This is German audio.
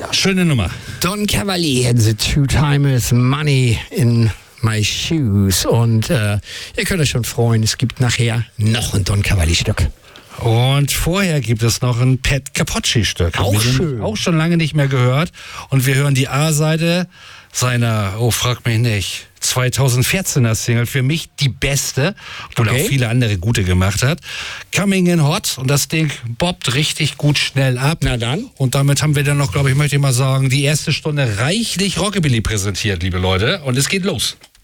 Schöne Nummer. Don Cavalier and the Two-Timers, Money in My Shoes. Und ihr könnt euch schon freuen, es gibt nachher noch ein Don Cavalier-Stück. Und vorher gibt es noch ein Pat Capocci-Stück. Auch schön. Auch schon lange nicht mehr gehört. Und wir hören die A-Seite seiner, frag mich nicht, 2014er Single. Für mich die beste, obwohl er auch viele andere gute gemacht hat. Coming in Hot. Und das Ding bobbt richtig gut schnell ab. Na dann. Und damit haben wir dann noch, glaube ich, möchte ich mal sagen, die erste Stunde reichlich Rockabilly präsentiert, liebe Leute. Und es geht los.